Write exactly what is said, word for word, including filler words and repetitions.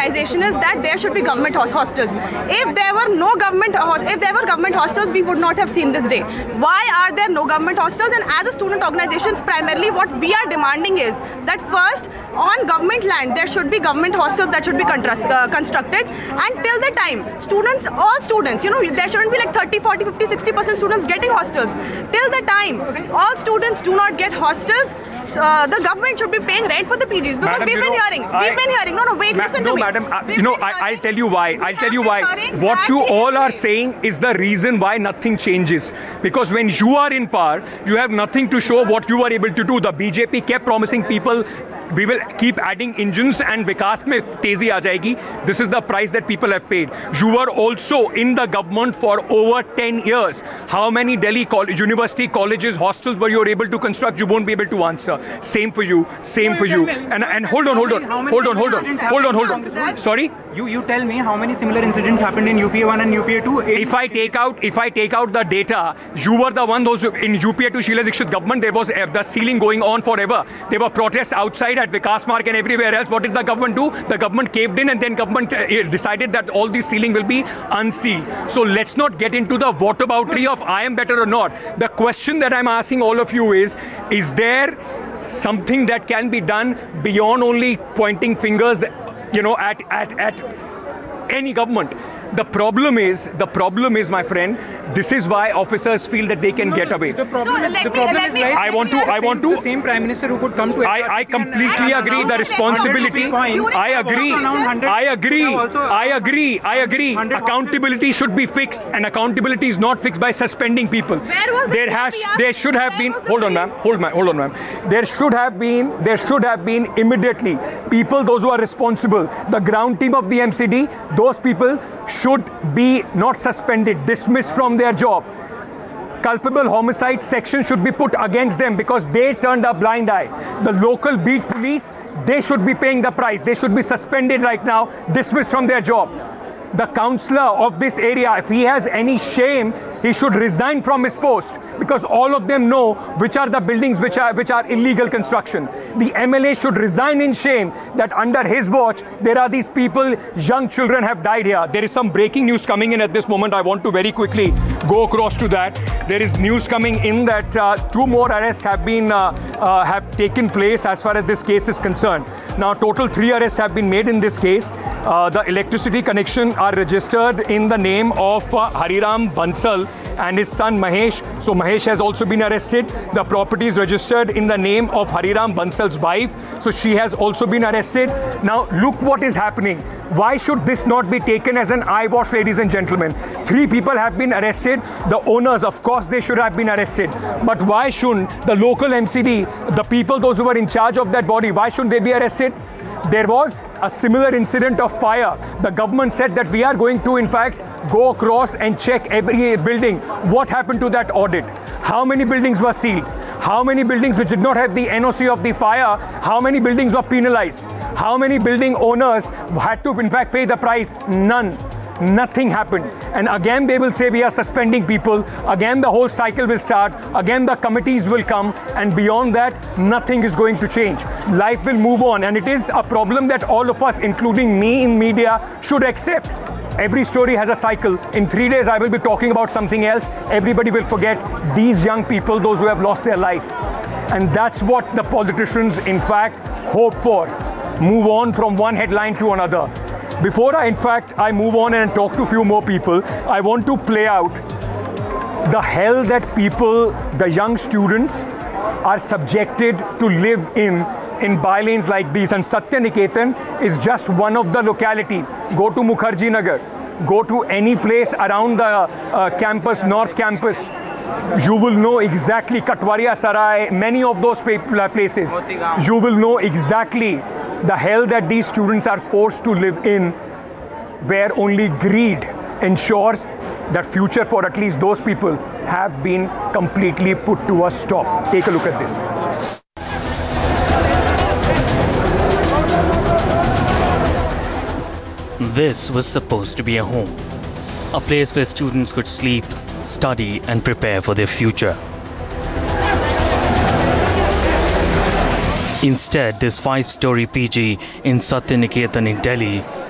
organization is that there should be government hostels. If there were no government, if there were government hostels, we would not have seen this day. Why are there no government hostels? And as a student organizations, primarily what we are demanding is that first, on government land, there should be government hostels that should be uh, constructed. And till the time, students, all students, you know, there shouldn't be like thirty, forty, fifty, sixty percent students getting hostels. Till the time, all students do not get hostels, uh, the government should be paying rent for the P Gs. Because Madam, we've been know, hearing, I, we've been hearing, no, no, wait, ma listen no, to me. madam, uh, you know, I, I'll tell you why. I'll tell you why. What you all are saying is the reason why nothing changes. Because when you are in power, you have nothing to show what you are able to do. The B J P kept promising people, we will keep adding engines and Vikas mein tezi aa jayegi. This is the price that people have paid. You were also in the government for over ten years. How many Delhi college, university colleges, hostels were you able to construct? You won't be able to answer. Same for you, same no, for you. And, and hold on, hold on, hold on, hold on, hold on, hold on. Sorry? You, you tell me how many similar incidents happened in U P A one and U P A two? If I take out, if I take out the data, you were the one those in U P A two Sheila Dikshit government, there was uh, the ceiling going on forever. There were protests outside at Vikas Marg and everywhere else. What did the government do? The government caved in and then government uh, decided that all these ceiling will be unsealed. So let's not get into the whataboutery of I am better or not. The question that I'm asking all of you is, is there something that can be done beyond only pointing fingers that, you know, at, at, at any government? The problem is, the problem is, my friend, this is why officers feel that they can no, get the, away. The problem, so is, let the me, problem let is me, like, I want to, I want to, the same Prime Minister who could come to I, I completely agree the responsibility, I agree, I agree, I agree, I agree, accountability should be fixed and accountability is not fixed by suspending people. There has, there should have been, hold on ma'am, hold on, hold on ma'am, there should have been, there should have been immediately people, those who are responsible, the ground team of the M C D, those people should be not suspended, dismissed from their job. Culpable homicide section should be put against them because they turned a blind eye. The local beat police, they should be paying the price. They should be suspended right now, dismissed from their job. The councillor of this area, if he has any shame, he should resign from his post because all of them know which are the buildings which are which are illegal construction. The M L A should resign in shame that under his watch there are these people, young children have died here. There is some breaking news coming in at this moment. I want to very quickly go across to that. There is news coming in that uh, two more arrests have been uh, uh, have taken place as far as this case is concerned. Now total three arrests have been made in this case. Uh, the electricity connection are registered in the name of uh, Hariram Bansal and his son Mahesh. So Mahesh has also been arrested. The property is registered in the name of Hariram Bansal's wife. So she has also been arrested. Now look what is happening. Why should this not be taken as an eyewash, ladies and gentlemen? Three people have been arrested. The owners, of course, they should have been arrested. But why shouldn't the local M C D, the people, those who were in charge of that body, why shouldn't they be arrested? There was a similar incident of fire. The government said that we are going to, in fact, go across and check every building. What happened to that audit? How many buildings were sealed? How many buildings which did not have the N O C of the fire, how many buildings were penalized? How many building owners had to, in fact, pay the price? None. Nothing happened. And again they will say we are suspending people. Again the whole cycle will start. Again the committees will come. And beyond that, nothing is going to change. Life will move on. And it is a problem that all of us, including me in media, should accept. Every story has a cycle. In three days I will be talking about something else. Everybody will forget these young people, those who have lost their life. And that's what the politicians, in fact, hope for. Move on from one headline to another. Before I, in fact, I move on and talk to a few more people, I want to play out the hell that people, the young students, are subjected to live in, in bylanes like these. And Satya Niketan is just one of the locality. Go to Mukherjee Nagar, go to any place around the uh, campus, North Campus. You will know exactly Katwaria Sarai, many of those places. You will know exactly the hell that these students are forced to live in, where only greed ensures that future for at least those people have been completely put to a stop. Take a look at this. This was supposed to be a home, a place where students could sleep, study and prepare for their future. Instead, this five-story P G in Satya Niketan in Delhi